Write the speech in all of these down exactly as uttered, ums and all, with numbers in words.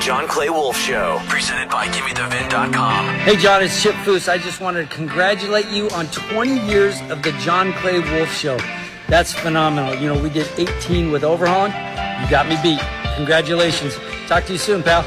John Clay Wolf Show, presented by Gimme The Vin dot com. Hey, John, it's Chip Foose. I just wanted to congratulate you on twenty years of the John Clay Wolf Show. That's phenomenal. You know, we did eighteen with Overhauling. You got me beat. Congratulations. Talk to you soon, pal.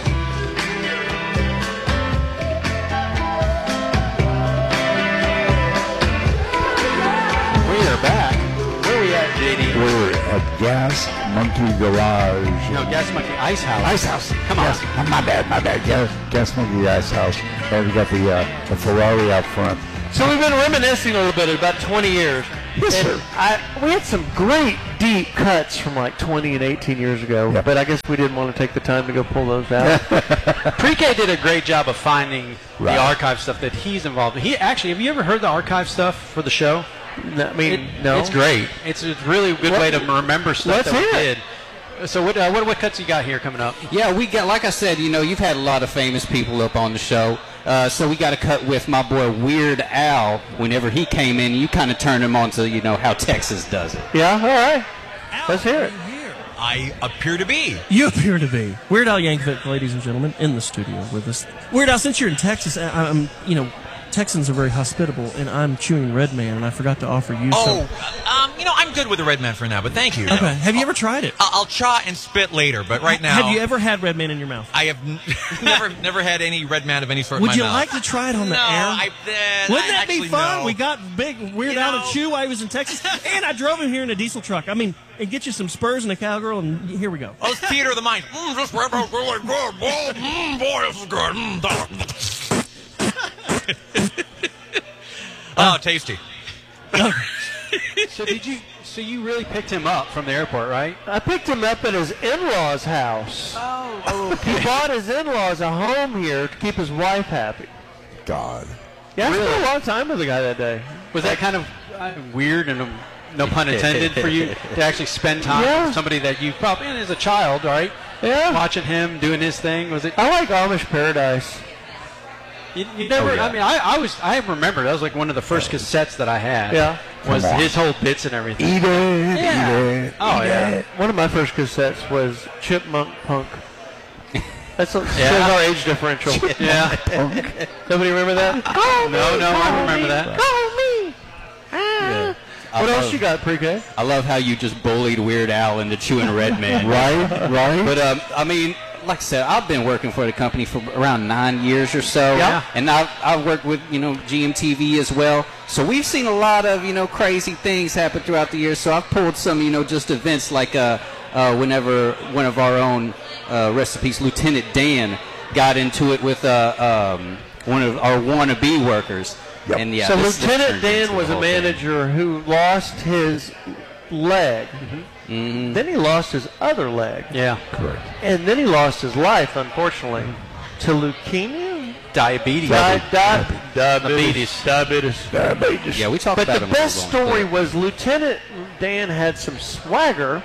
We are back. Where are we at, J D? We're at Gas Monkey Garage. No, Gas Monkey Ice House. Ice House. Come on. Yes. Oh, my bad, my bad. Gas, Gas Monkey Ice House. And we got the, uh, the Ferrari out front. So we've been reminiscing a little bit about twenty years. Yes, and sir. I, we had some great deep cuts from like twenty and eighteen years ago, Yep. but I guess we didn't want to take the time to go pull those out. Pre-K did a great job of finding Right. the archive stuff that he's involved in. He actually, have you ever heard the archive stuff for the show? No, I mean, It- no. It's great. It's a really good What- way to remember stuff let's that we hear it. did. So what, uh, what what cuts you got here coming up? Yeah, we got, like I said, you know, you've had a lot of famous people up on the show. Uh, so we got to cut with my boy Weird Al. Whenever he came in, you kind of turned him on to, you know, how Texas does it. Yeah, all right. Let's hear it. I appear to be. You appear to be. Weird Al Yankovic, ladies and gentlemen, in the studio with us. Weird Al, since you're in Texas, I- I'm, you know, Texans are very hospitable, and I'm chewing Red Man, and I forgot to offer you Oh, some. um, you know, I'm good with the Red Man for now, but thank you. Okay. Have you ever tried it? I'll, I'll try and spit later, but right now. Have you ever had Red Man in your mouth? I have n- never never had any Red Man of any sort Would in my you mouth. like to try it on the no, air? I, uh, Wouldn't I that be actually, fun? no. We got big Weird You Al know- to chew while he was in Texas, and I drove him here in a diesel truck. I mean, and get you some Spurs and a cowgirl, and here we go. Oh, it's theater of the mind. Mm, this Red Man's really good. Boy, mm, boy, this is good. Mm, oh, tasty. So did you? So you really picked him up from the airport, right? I picked him up at his in-laws' house. Oh, he bought his in-laws a home here to keep his wife happy. God. Yeah, I spent a lot of time with the guy that day. Was that kind of uh, weird and um, no pun intended for you to actually spend time Yeah. with somebody that you probably and as a child, right? Yeah. Watching him doing his thing. Was it? I like Amish Paradise. You, you never. Oh, yeah. I mean, I, I was. I remember that was like one of the first cassettes that I had. Yeah. Was Come on. his whole bits and everything. Eat it, Yeah. eat it, Oh eat yeah. it. One of my first cassettes was Chipmunk Punk. That's a, Yeah. shows our age differential. Yeah. Nobody remember that? No, no, I remember that. Call me. Ah. I What else love- you got, pre-K? I love how you just bullied Weird Al into chewing Red Man. Right, right. But, um, I mean, like I said, I've been working for the company for around nine years or so. Yeah. And I've, I've worked with, you know, G M T V as well. So we've seen a lot of, you know, crazy things happen throughout the years. So I've pulled some, you know, just events like uh, uh, whenever one of our own uh, recipes, Lieutenant Dan, got into it with uh, um, one of our wannabe workers. Yep. And yeah, so this- this Lieutenant turns Dan into was the a whole thing. manager who lost his leg. Mhm. Then he lost his other leg. Yeah. Correct. And then he lost his life, unfortunately, to leukemia? Diabetes. Di- di- Diabetes. Diabetes. Diabetes. Yeah, we talked But about the him. best a little story bit. was Lieutenant Dan had some swagger,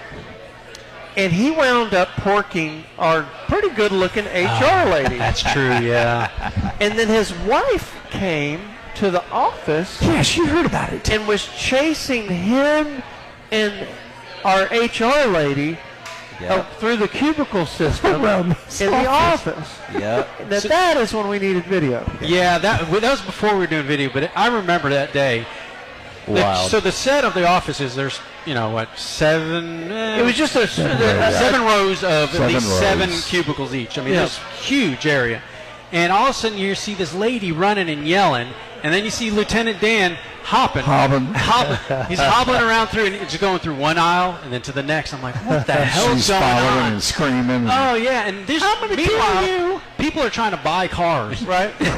and he wound up porking our pretty good-looking H R lady. That's true. Yeah. And then his wife came to the office Yeah, she heard about it. and was chasing him and our H R lady Yeah. uh, through the cubicle system Around in this the office. office. Yeah. Now, that is when we needed video. Yeah. That well, that was before we were doing video, but I remember that day. The- Wild. so the set of the office is there's you know what seven. eh, It was just a, uh, seven rows of Seven at least rows. seven cubicles each. I mean, Yeah. it's a huge area. And all of a sudden, you see this lady running and yelling, and then you see Lieutenant Dan hopping, Hobbling. hobbling. He's hobbling around through, and just going through one aisle and then to the next. I'm like, what the hell's She's going following on? and screaming. And Oh yeah, and this I'm gonna kill meanwhile, you. people are trying to buy cars, right? At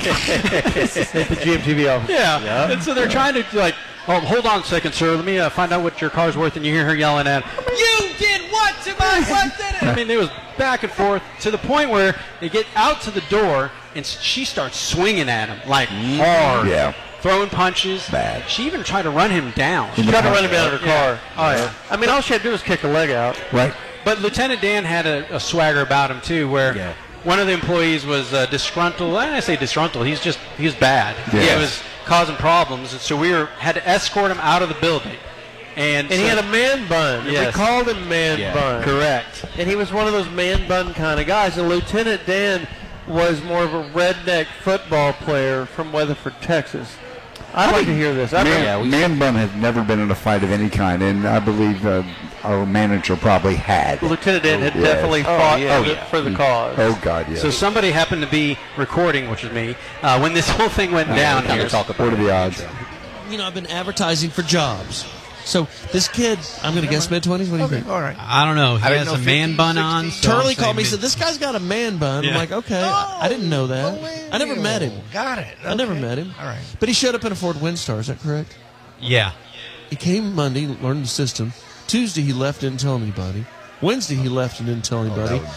the G M T V office. Yeah. And so they're trying to like, oh, hold on a second, sir. Let me uh, find out what your car's worth. And you hear her yelling at him, you did what to my what did it? I mean, it was back and forth to the point where they get out to the door and she starts swinging at him like hard. Yeah. Throwing punches. Bad. She even tried to run him down. She tried to run him out of her car. Oh, yeah. I mean, all she had to do was kick a leg out. Right. But Lieutenant Dan had a, a swagger about him too, where Yeah. one of the employees was uh, disgruntled. And I say disgruntled, he's just he was bad. Yes. He was causing problems, and so we were had to escort him out of the building. And, And he had a man bun. and Yes. We called him Man Yeah, Bun. correct. And he was one of those man bun kind of guys. And Lieutenant Dan was more of a redneck football player from Weatherford, Texas. I'd like to hear this. I Man, Man Bun had never been in a fight of any kind, and I believe uh, our manager probably had. Lieutenant Dan had Yes. definitely fought yeah. for, the, Oh, yeah. for the cause. Oh, God, yes. So somebody happened to be recording, which is me, uh, when this whole thing went down kinda here. talk about What are the odds? You know, I've been advertising for jobs. So this kid, I'm going to guess mid twenties. What do you think? All right. I don't know. He I didn't has know a man fifteen, bun on. sixteen. So I'm Turley called me and saying said, this guy's got a man bun. I'm Yeah. like, okay. I, I didn't know that. Oh, I never met him. Got it. I never Okay. met him. All right. But he showed up in a Ford Windstar. Is that correct? Yeah. He came Monday, learned the system. Tuesday, he left, didn't tell anybody. Wednesday, he left and didn't tell anybody.